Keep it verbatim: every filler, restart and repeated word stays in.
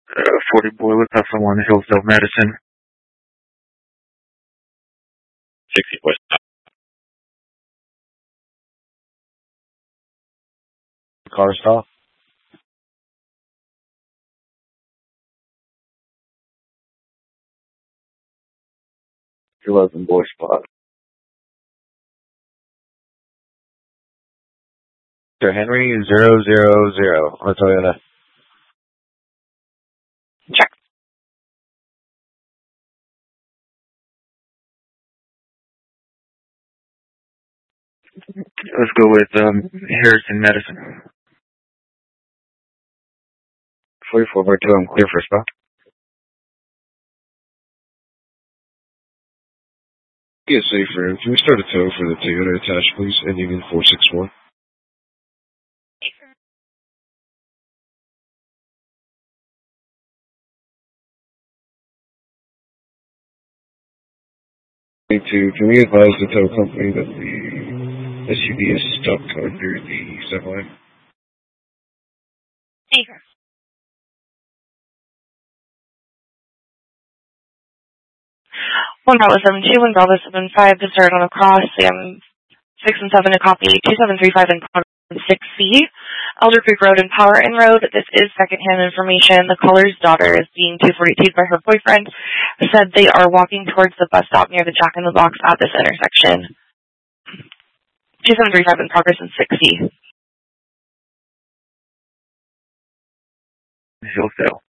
Uh, forty Boiler, that's the one, Hillsdale, Madison. sixty West. Car stop. eleven Boy Spot. Sir Henry, zero, zero, zero. On a Toyota. Check. Let's go with um, Harrison, Madison. forty-four by two, I'm clear for a spot. Get safer. Can we start a tow for the Toyota attached, please? Ending in four six one. Two, can we advise the tow company that the S U V is stuck under the center line? Acre. One Bravo seven two, one Bravo seven five to start on a cross. Um, six and seven to copy. Two seven three five and six C. Elder Creek Road and Power Inn Road. This is secondhand information. The caller's daughter is being two forty-two by her boyfriend. Said they are walking towards the bus stop near the Jack in the Box at this intersection. Two seven three five in progress and six C. Hillsdale.